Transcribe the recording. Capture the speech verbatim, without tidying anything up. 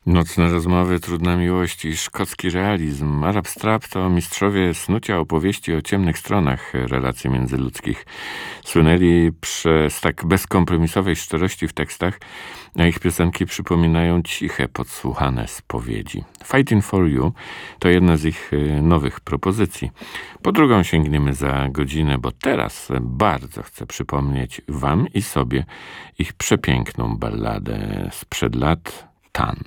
Nocne rozmowy, trudna miłość i szkocki realizm. Arab Strap to mistrzowie snucia opowieści o ciemnych stronach relacji międzyludzkich. Słynęli przez tak bezkompromisowej szczerości w tekstach, a ich piosenki przypominają ciche, podsłuchane spowiedzi. Fighting for You to jedna z ich nowych propozycji. Po drugą sięgniemy za godzinę, bo teraz bardzo chcę przypomnieć wam i sobie ich przepiękną balladę sprzed lat Tan.